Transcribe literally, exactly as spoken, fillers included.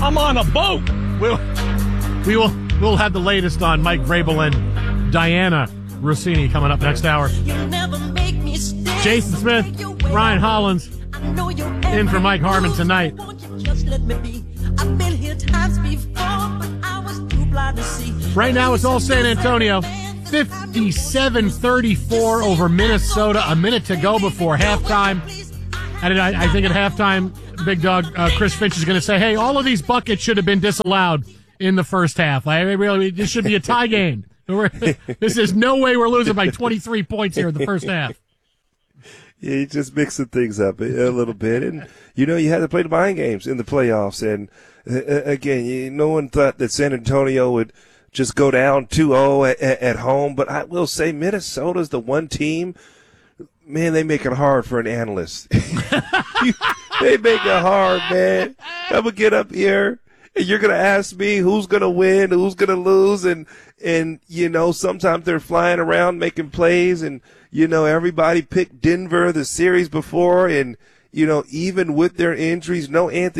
I'm on a boat. We'll, we will we'll have the latest on Mike Vrabel and Diana Rossini coming up next hour. Jason Smith, Ryan Hollins, in for Mike Harmon tonight. Right now it's all San Antonio. fifty-seven thirty-four over Minnesota. A minute to go before halftime. And I, I think at halftime, Big Dog uh, Chris Finch is going to say, hey, all of these buckets should have been disallowed in the first half. I really, this should be a tie game. This is no way we're losing by twenty-three points here in the first half. Yeah, you're just mixing things up a, a little bit. And, you know, you had to play the mind games in the playoffs. And, uh, again, you, no one thought that San Antonio would just go down two oh at, at home. But I will say Minnesota's the one team, man, they make it hard for an analyst. They make it hard, man. I'm going to get up here, and you're going to ask me who's going to win, who's going to lose. And, and, you know, sometimes they're flying around making plays. And, you know, everybody picked Denver the series before. And, you know, even with their injuries, no Anthony